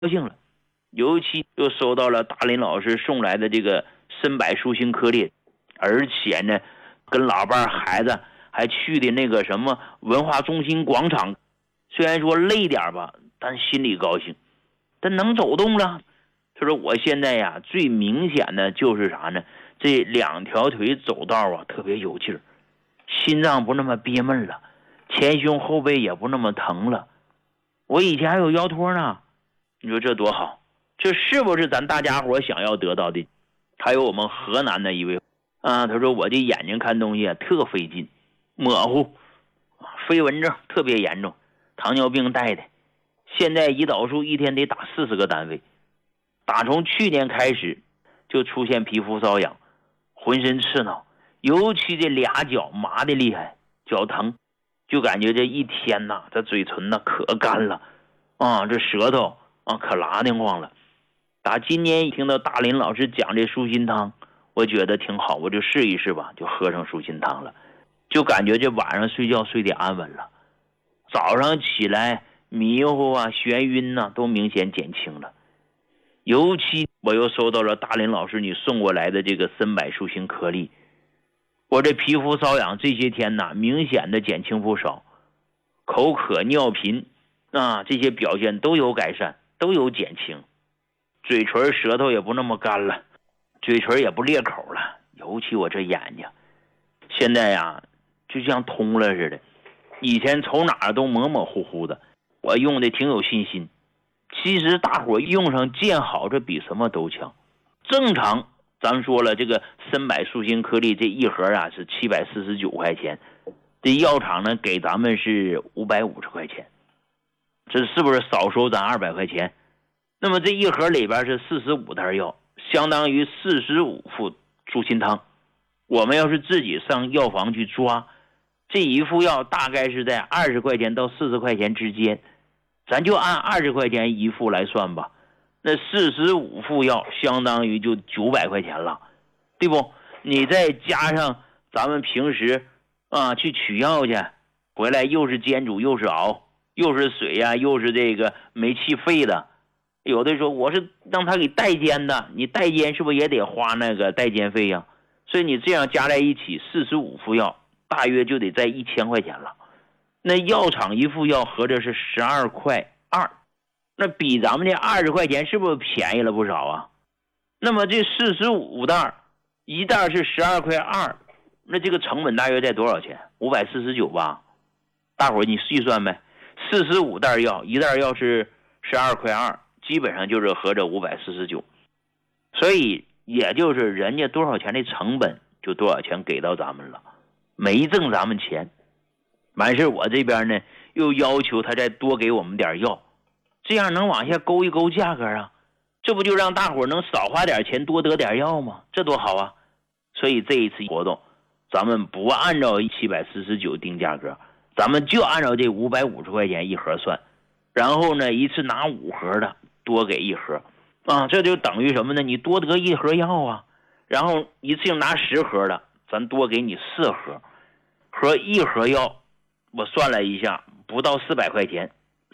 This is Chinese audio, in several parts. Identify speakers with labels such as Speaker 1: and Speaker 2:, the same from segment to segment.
Speaker 1: 高兴了。尤其又收到了大林老师送来的这个参柏舒心颗粒，而且呢跟老伴孩子还去的那个什么文化中心广场，虽然说累点吧，但心里高兴，但能走动了。他说我现在呀最明显的就是啥呢，这两条腿走道啊特别有劲儿，心脏不那么憋闷了，前胸后背也不那么疼了，我以前还有腰托呢。你说这多好，这是不是咱大家伙想要得到的？还有我们河南的一位他说我这眼睛看东西啊特费劲，模糊，飞蚊症特别严重，糖尿病带的，现在胰岛素一天得打40个单位，打从去年开始就出现皮肤瘙痒，浑身刺挠，尤其这俩脚麻的厉害，脚疼，就感觉这一天呐这嘴唇呐可干了这舌头可拉挺慌了。打今年一听到大林老师讲这舒心汤，我觉得挺好，我就试一试吧，就喝上舒心汤了，就感觉这晚上睡觉睡得安稳了，早上起来迷糊啊眩晕啊都明显减轻了。尤其我又收到了大林老师你送过来的这个参柏舒心颗粒，我这皮肤瘙痒这些天呐明显的减轻不少，口渴尿频这些表现都有改善，都有减轻，嘴唇舌头也不那么干了，嘴唇也不裂口了，尤其我这眼睛现在呀就像通了似的，以前瞅哪儿都模模糊糊的，我用的挺有信心。其实大伙用上见好，这比什么都强。正常咱说了，这个参柏舒心颗粒这一盒是749块钱，这药厂呢给咱们是550块钱，这是不是少收咱200块钱？那么这一盒里边是45袋药，相当于45副舒心汤。我们要是自己上药房去抓，这一副药大概是在20块钱到40块钱之间，咱就按20块钱一副来算吧，那45副药相当于就900块钱了，对不？你再加上咱们平时去取药去，回来又是煎煮又是熬又是水呀又是这个煤气费的，有的说我是让他给代煎的，你代煎是不是也得花那个代煎费呀？所以你这样加在一起45副药大约就得在1000块钱了。那药厂一副药合着是12块2，那比咱们这20块钱是不是便宜了不少啊？那么这45袋，一袋是12块2，那这个成本大约在多少钱？549吧。大伙儿你细算呗，45袋药，一袋药是12块2，基本上就是合着549。所以也就是人家多少钱的成本就多少钱给到咱们了，没挣咱们钱。完事我这边呢又要求他再多给我们点药，这样能往下勾一勾价格啊，这不就让大伙能少花点钱多得点药吗？这多好啊。所以这一次活动咱们不按照749定价格，咱们就按照这550块钱一盒算，然后呢一次拿5盒的多给一盒这就等于什么呢？你多得一盒药啊，然后一次性拿10盒的咱多给你4盒，和一盒药我算了一下不到400块钱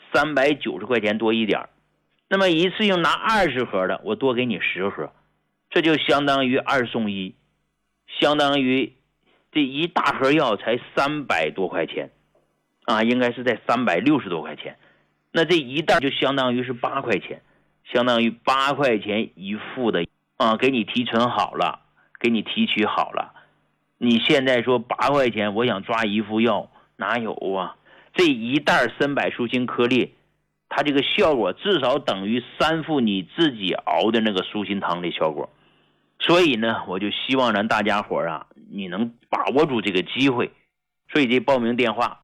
Speaker 1: ，390块钱多一点。那么一次性拿20盒的我多给你10盒，这就相当于2送1，相当于这一大盒药才300多块钱应该是在360多块钱。那这一袋就相当于是8块钱，相当于8块钱一副的给你提纯好了，给你提取好了。你现在说8块钱我想抓一副药哪有啊？这一袋参柏舒心颗粒它这个效果至少等于3副你自己熬的那个舒心汤的效果。所以呢我就希望咱大家伙你能把握住这个机会。所以这报名电话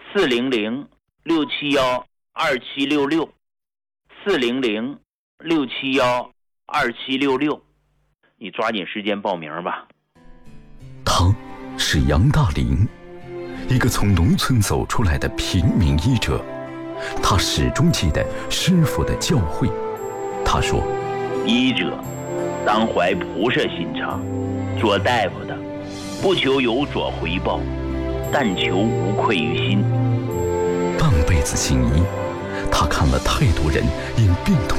Speaker 1: 400-671-2766 400-671-2766，你抓紧时间报名吧。
Speaker 2: 他是杨大林，一个从农村走出来的平民医者，他始终记得师父的教诲。他说：
Speaker 1: 医者当怀菩萨心肠，做大夫的不求有所回报，但求无愧于心。
Speaker 2: 半辈子行医，他看了太多人因病痛